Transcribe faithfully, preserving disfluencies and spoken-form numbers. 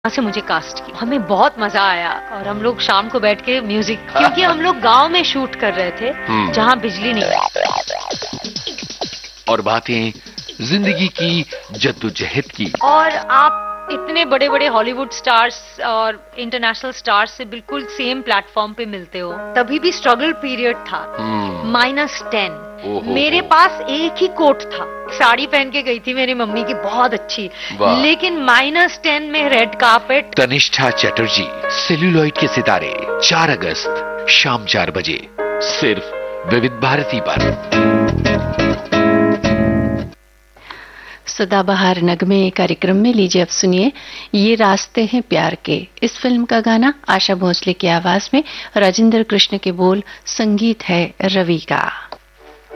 वहाँ से मुझे कास्ट किया। हमें बहुत मजा आया और हम लोग शाम को बैठ के म्यूजिक, क्योंकि हम लोग गांव में शूट कर रहे थे जहाँ बिजली नहीं। और बातें जिंदगी की जद्दोजहद की। और आप इतने बड़े बड़े हॉलीवुड स्टार्स और इंटरनेशनल स्टार्स से बिल्कुल सेम प्लेटफॉर्म पे मिलते हो। तभी भी स्ट्रगल पीरियड था, माइनस टेन। मेरे पास एक ही कोट था, साड़ी पहन के गई थी मेरी मम्मी की बहुत अच्छी, लेकिन माइनस टेन में red carpet. Tanishtha Chatterjee, celluloid के सितारे, चार अगस्त शाम चार बजे सिर्फ विविध भारती पर। सदाबहार नगमे कार्यक्रम में लीजिए अब सुनिए ये रास्ते हैं प्यार के। इस फिल्म का गाना आशा भोसले की आवाज में, राजेंद्र कृष्ण के बोल, संगीत है रवि का।